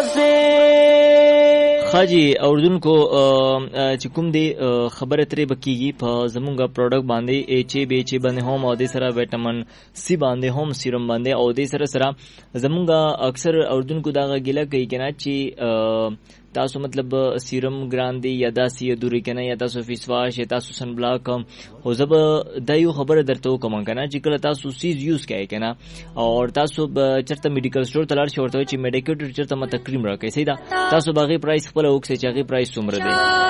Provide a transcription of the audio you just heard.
خاجي اوردونکو چې کوم دی خبره ترې بکیږي په زمونږه پروډکټ باندې چې باندې هم او د سره وټامین سی باندې هم سیرم باندې او د سره زمونږه اکثر اوردونکو دا غیله کوي کنه چې تاسو مطلب سیرم ګران دی یا داسې ادوري کنه یا تاسو فیس واش یا تاسو سن بلاک او زب دا یو خبره درته کوم کنه چې کله تاسو سیز یوز کوي کنه او تاسو چرته میډیکل سٹور تلار شي ورته چې میډیکیټر چرته مت کریم راکې سیدا تاسو باغی پرایس خپل وکسه چې هغه پرایس څومره دی